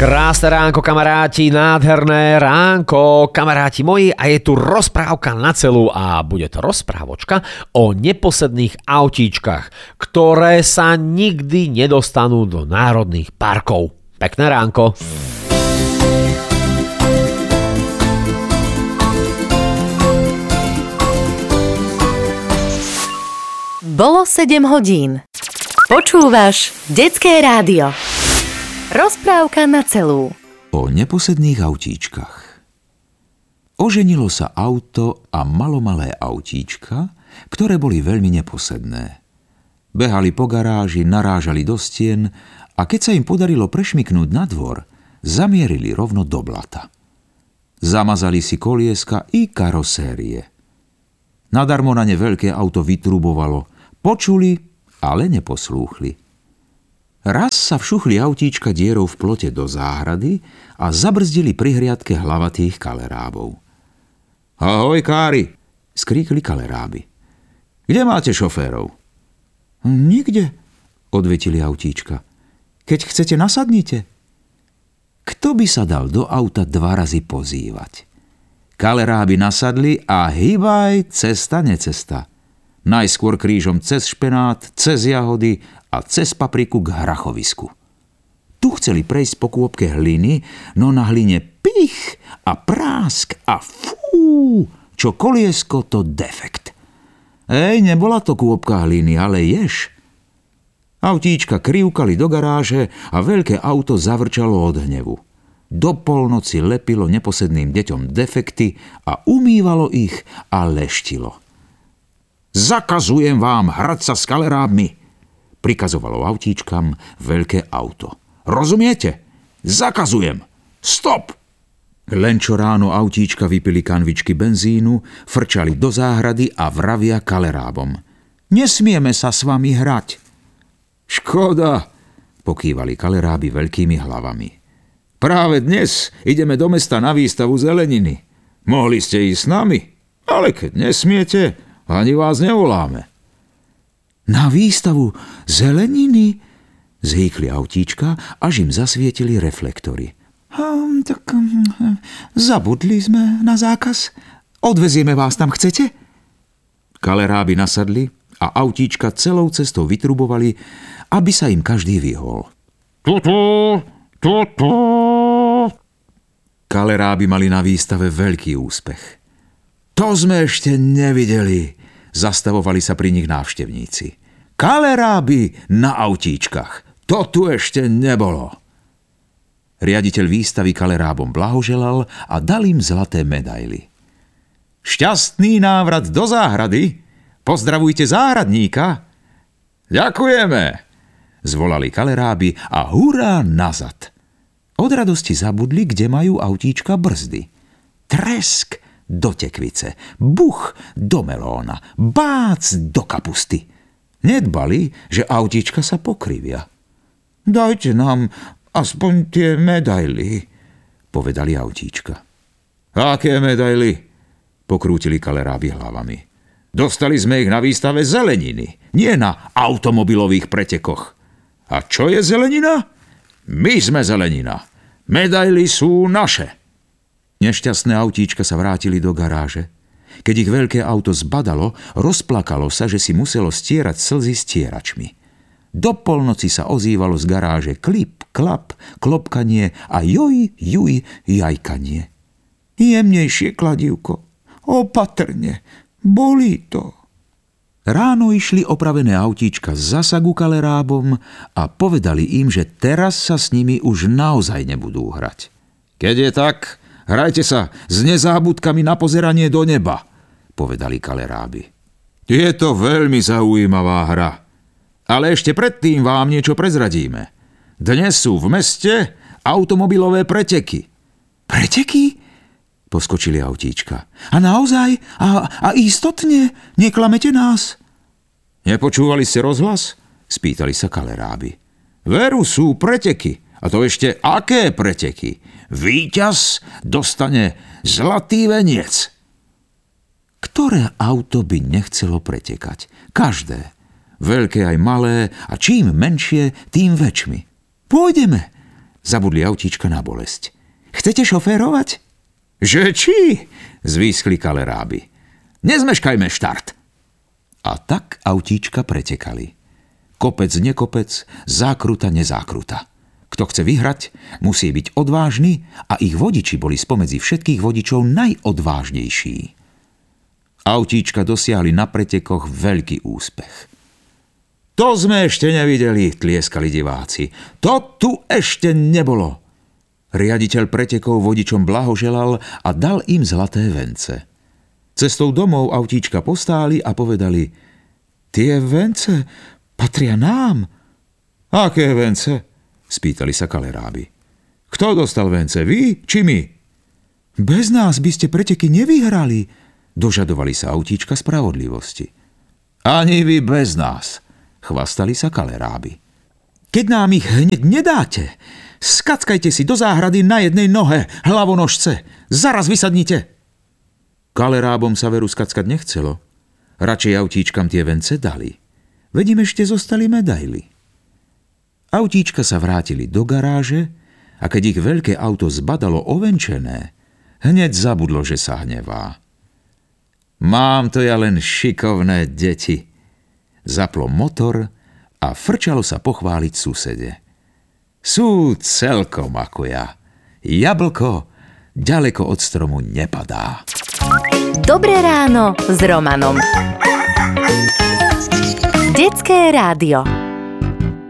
Krásne ránko, kamaráti, nádherné ránko, kamaráti moji, a je tu rozprávka na celú a bude to rozprávočka o neposedných autíčkach, ktoré sa nikdy nedostanú do národných parkov. Pekné ránko. Bolo 7 hodín. Počúvaš Detské rádio. Rozprávka na celú. O neposedných autíčkach. Oženilo sa auto a malomalé autíčka, ktoré boli veľmi neposedné. Behali po garáži, narážali do stien a keď sa im podarilo prešmyknúť na dvor, zamierili rovno do blata. Zamazali si kolieska i karosérie. Nadarmo na ne veľké auto vytrubovalo. Počuli, ale neposlúchli. Raz sa všuchli autíčka dierou v plote do záhrady a zabrzdili pri hriadke hlavatých kalerábov. Ahoj, kári, skríkli kaleráby. Kde máte šoférov? Nikde, odvetili autíčka. Keď chcete, nasadnite. Kto by sa dal do auta 2 razy pozývať? Kaleráby nasadli a hýbaj, cesta necesta. Najskôr krížom cez špenát, cez jahody a cez papriku k hrachovisku. Tu chceli prejsť po kôpke hliny, no na hline pich a prásk a fú, čo koliesko, to defekt. Nebola to kôpka hliny, ale jež. Autíčka krivkali do garáže a veľké auto zavrčalo od hnevu. Do polnoci lepilo neposedným deťom defekty a umývalo ich a leštilo. Zakazujem vám hrať sa s kalerábmi, prikazovalo autíčkam veľké auto. Rozumiete? Zakazujem. Stop! Len čo ráno autíčka vypili kanvičky benzínu, frčali do záhrady a vravia kalerábom. Nesmieme sa s vami hrať. Škoda, pokývali kaleráby veľkými hlavami. Práve dnes ideme do mesta na výstavu zeleniny. Mohli ste ísť s nami, ale keď nesmiete, ani vás nevoláme. Na výstavu zeleniny? Zhýkli autíčka, až im zasvietili reflektory. Zabudli sme na zákaz. Odvezieme vás tam, chcete? Kaleráby nasadli a autíčka celou cestou vytrubovali, aby sa im každý vyhol. Kaleráby mali na výstave veľký úspech. To sme ešte nevideli, zastavovali sa pri nich návštevníci. Kaleráby na autíčkach, to tu ešte nebolo. Riaditeľ výstavy kalerábom blahoželal a dal im zlaté medaily. Šťastný návrat do záhrady, pozdravujte záhradníka. Ďakujeme, zvolali kaleráby a hurá nazad. Od radosti zabudli, kde majú autíčka brzdy. Tresk do tekvice, buch do melóna, bác do kapusty. Nedbali, že autíčka sa pokrivia. Dajte nám aspoň tie medaily, povedali autíčka. Aké medaily? Pokrútili kaleráby hlavami. Dostali sme ich na výstave zeleniny, nie na automobilových pretekoch. A čo je zelenina? My sme zelenina. Medaily sú naše. Nešťastné autíčka sa vrátili do garáže. Keď ich veľké auto zbadalo, rozplakalo sa, že si muselo stierať slzy stieračmi. Do polnoci sa ozývalo z garáže klip, klap, klopkanie a joj, juj, jajkanie. Jemnejšie, kladívko, opatrne, bolí to. Ráno išli opravené autíčka zasa ku kalerábom a povedali im, že teraz sa s nimi už naozaj nebudú hrať. Keď je tak, hrajte sa s nezábudkami na pozeranie do neba, povedali kaleráby. Je to veľmi zaujímavá hra, ale ešte predtým vám niečo prezradíme. Dnes sú v meste automobilové preteky. Preteky? Poskočili autíčka. A naozaj? A istotne? Neklamete nás? Nepočúvali ste rozhlas? Spýtali sa kaleráby. Veru, sú preteky. A to ešte aké preteky? Víťaz dostane zlatý veniec. Ktoré auto by nechcelo pretekať? Každé. Veľké aj malé a čím menšie, tým väčšmi. Pôjdeme. Zabudli autíčka na bolesť. Chcete šoférovať? Že či? Zvýskli kaleráby. Nezmeškajme štart. A tak autíčka pretekali. Kopec, nekopec, zákruta, nezákruta. Kto chce vyhrať, musí byť odvážny a ich vodiči boli spomedzi všetkých vodičov najodvážnejší. Autíčka dosiahli na pretekoch veľký úspech. To sme ešte nevideli, tlieskali diváci. To tu ešte nebolo. Riaditeľ pretekov vodičom blahoželal a dal im zlaté vence. Cestou domov autíčka postáli a povedali: Tie vence patria nám. Aké vence? Spýtali sa kaleráby. Kto dostal vence, vy či my? Bez nás by ste preteky nevyhrali, dožadovali sa autíčka spravodlivosti. Ani vy bez nás, chvastali sa kaleráby. Keď nám ich hneď nedáte, skackajte si do záhrady na jednej nohe, hlavonožce, zaraz vysadnite. Kalerábom sa veru skackať nechcelo. Radšej autíčkam tie vence dali. Veď im ešte zostali medaily. Autíčka sa vrátili do garáže a keď ich veľké auto zbadalo ovenčené, hneď zabudlo, že sa hnevá. Mám to ja len šikovné deti. Zaplo motor a frčalo sa pochváliť susede. Sú celkom ako ja. Jablko ďaleko od stromu nepadá. Dobré ráno s Romanom. Detské rádio.